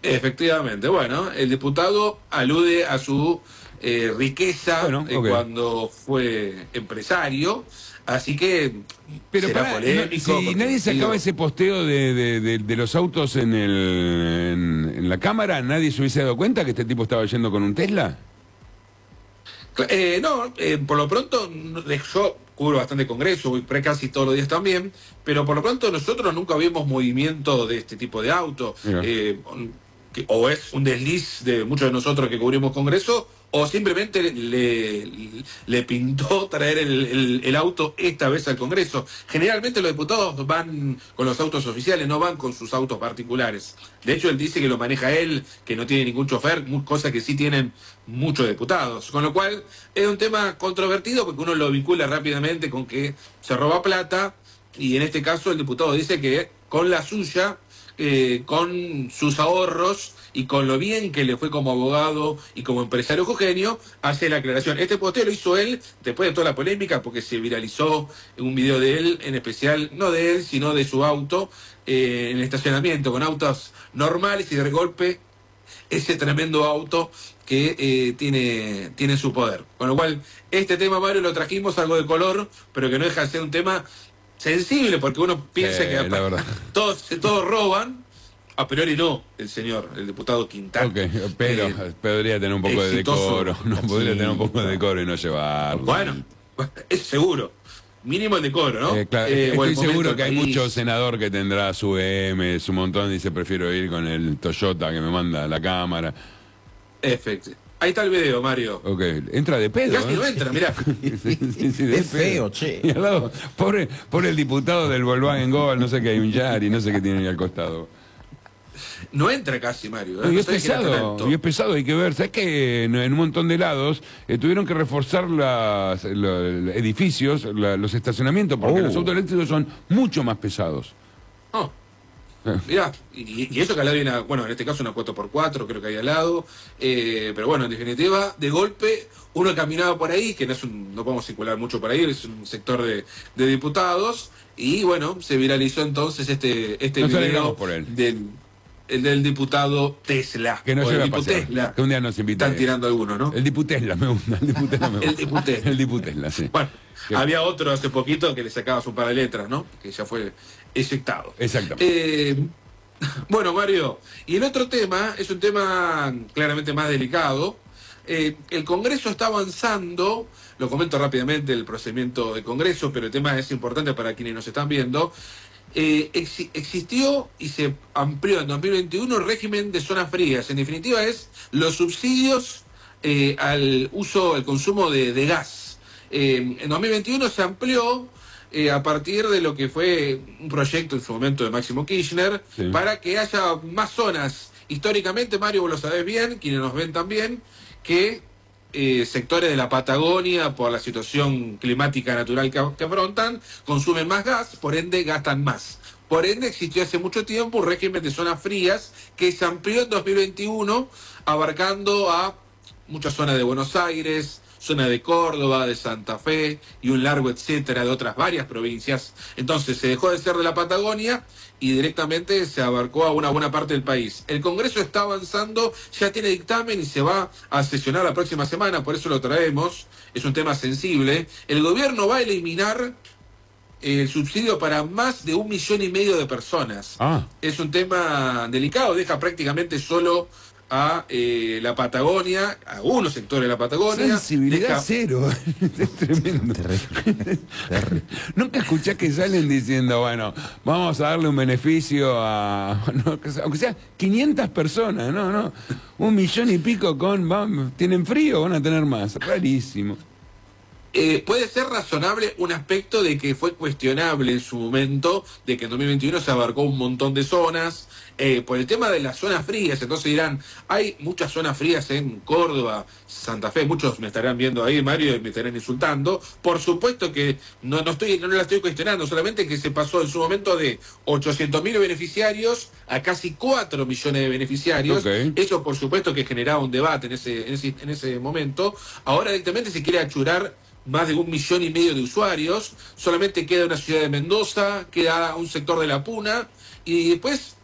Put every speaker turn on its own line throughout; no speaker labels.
Efectivamente. Bueno, el diputado alude a su riqueza
Bueno, ok.
cuando fue empresario, así que
Pero
será
para,
polémico
si
porque
nadie sacaba
digo,
ese posteo de los autos en la cámara, ¿nadie se hubiese dado cuenta que este tipo estaba yendo con un Tesla?
no, por lo pronto yo cubro bastante congreso, voy casi todos los días también, pero por lo pronto nosotros nunca vimos movimiento de este tipo de auto.
Mira.
O es un desliz de muchos de nosotros que cubrimos congreso, o simplemente le pintó traer el auto esta vez al Congreso. Generalmente los diputados van con los autos oficiales, no van con sus autos particulares. De hecho, él dice que lo maneja él, que no tiene ningún chofer, cosa que sí tienen muchos diputados. Con lo cual, es un tema controvertido porque uno lo vincula rápidamente con que se roba plata, y en este caso el diputado dice que con la suya, con sus ahorros y con lo bien que le fue como abogado y como empresario Eugenio, hace la aclaración. Este posteo lo hizo él después de toda la polémica porque se viralizó un video de él, en especial, no de él, sino de su auto, en el estacionamiento, con autos normales, y de golpe ese tremendo auto que tiene su poder. Con lo cual, este tema, Mario, lo trajimos algo de color, pero que no deja de ser un tema sensible, porque uno piensa que
La verdad.
todos roban. A priori no, el diputado Quintana.
Ok, pero podría tener un poco de
exitoso.
decoro, no podría tener un poco de decoro y no llevarlo.
Bueno, es seguro. Mínimo el decoro, ¿no?
Claro,
O el
estoy
momento
seguro
del
que hay
país.
mucho senador que tendrá su su montón, dice prefiero ir con el Toyota que me manda la cámara.
Ahí está el video, Mario.
Ok, entra de pedo.
Casi no entra, mirá.
De
Es feo, che.
Y al lado, pobre el diputado del Volkswagen Gol, no sé qué hay un Yari, no sé qué tiene ahí al costado.
No entra casi, Mario.
Y
No
es
sabés que era tan
pesado,
alto.
y es pesado, hay que ver. ¿Sabes que en un montón de lados tuvieron que reforzar los edificios, los estacionamientos, porque los autos eléctricos son mucho más pesados?
Oh, mirá, y eso que al lado hay una, bueno, en este caso una 4x4, creo que hay al lado. Pero bueno, en definitiva, de golpe, uno caminaba por ahí, que no podemos circular mucho por ahí, es un sector de diputados, y bueno, se viralizó entonces este
Nos
video
alegramos por él.
del diputado Tesla.
Que no
o el
lleve a
diputado
pasear.
Tesla.
Que un día nos invita.
Están tirando algunos, ¿no?
El diputesla me gusta, el diputesla me gusta.
El diputesla.
El diputesla, sí.
Bueno,
¿Qué?
había otro hace poquito que le sacabas un par de letras, ¿no? Que ya fue eyectado.
Exactamente.
Bueno, Mario, y el otro tema es un tema claramente más delicado. El Congreso está avanzando, lo comento rápidamente el procedimiento de Congreso, pero el tema es importante para quienes nos están viendo. Existió y se amplió en 2021 el régimen de zonas frías. En definitiva es los subsidios al consumo de gas. En 2021 se amplió a partir de lo que fue un proyecto en su momento de Máximo Kirchner,
Sí.
para que haya más zonas. Históricamente, Mario, vos lo sabés bien, quienes nos ven también, que sectores de la Patagonia, por la situación climática natural que afrontan, consumen más gas, por ende gastan más. Por ende existió hace mucho tiempo un régimen de zonas frías que se amplió en 2021, abarcando a muchas zonas de Buenos Aires, zona de Córdoba, de Santa Fe y un largo etcétera de otras varias provincias. Entonces se dejó de ser de la Patagonia y directamente se abarcó a una buena parte del país. El Congreso está avanzando, ya tiene dictamen y se va a sesionar la próxima semana, por eso lo traemos, es un tema sensible. El gobierno va a eliminar el subsidio para más de 1,5 millones de personas. Es un tema delicado, deja prácticamente solo a la Patagonia, a unos sectores de la Patagonia.
Sensibilidad cero. Es tremendo. Nunca escuchás que salen diciendo, bueno, vamos a darle un beneficio a, no, aunque sea 500 personas, no, 1 millón y pico tienen frío, van a tener más. Rarísimo.
Puede ser razonable un aspecto de que fue cuestionable en su momento, de que en 2021 se abarcó un montón de zonas, por el tema de las zonas frías. Entonces dirán, hay muchas zonas frías en Córdoba, Santa Fe, muchos me estarán viendo ahí, Mario, y me estarán insultando. Por supuesto que no la estoy cuestionando, solamente que se pasó en su momento de 800.000 beneficiarios a casi 4 millones de beneficiarios.
Okay.
Eso por supuesto que generaba un debate en ese momento. Ahora directamente se quiere achurar más de 1,5 millones de usuarios, solamente queda una ciudad de Mendoza, queda un sector de La Puna, y después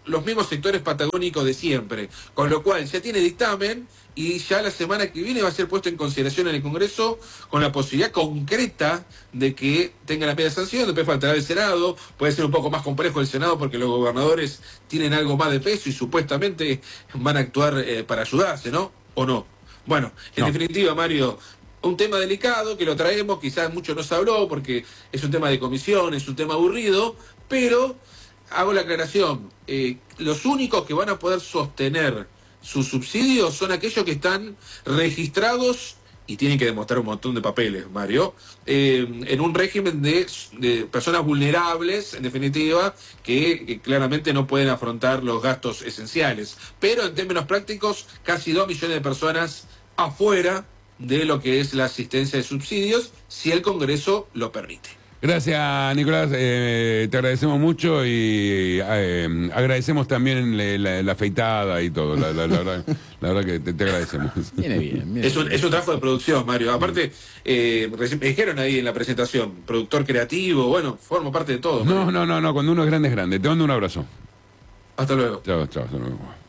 los mismos sectores patagónicos de siempre, con lo cual ya tiene dictamen y ya la semana que viene va a ser puesto en consideración en el Congreso con la posibilidad concreta de que tenga la media sanción. Después faltará el Senado, puede ser un poco más complejo el Senado porque los gobernadores tienen algo más de peso y supuestamente van a actuar para ayudarse, ¿no? ¿O no? Bueno, en definitiva, Mario, un tema delicado que lo traemos, quizás mucho no se habló porque es un tema de comisión, es un tema aburrido, pero hago la aclaración, los únicos que van a poder sostener sus subsidios son aquellos que están registrados y tienen que demostrar un montón de papeles, Mario, en un régimen de personas vulnerables, en definitiva, que claramente no pueden afrontar los gastos esenciales. Pero en términos prácticos, casi 2 millones de personas afuera de lo que es la asistencia de subsidios, si el Congreso lo permite.
Gracias, Nicolás. Te agradecemos mucho y agradecemos también la afeitada y todo. La verdad que te agradecemos.
Viene bien.
Es un trabajo de producción, Mario. Aparte, me dijeron ahí en la presentación, productor creativo, bueno, forma parte de todo.
No, cuando uno es grande es grande. Te mando un abrazo.
Hasta luego.
Chao, hasta luego.